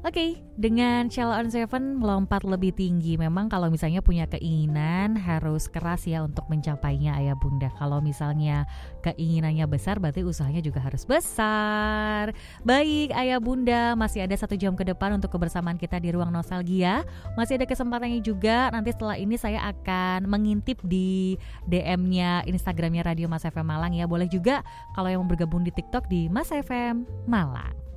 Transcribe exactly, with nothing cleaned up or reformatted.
Oke, dengan Sheila on Seven melompat lebih tinggi. Memang kalau misalnya punya keinginan harus keras ya untuk mencapainya ayah bunda. Kalau misalnya keinginannya besar berarti usahanya juga harus besar. Baik ayah bunda, masih ada satu jam ke depan untuk kebersamaan kita di Ruang Nostalgia. Masih ada kesempatannya juga. Nanti setelah ini saya akan mengintip di D M-nya Instagramnya Radio Mas F M Malang ya. Boleh juga kalau yang mau bergabung di TikTok di Mas F M Malang.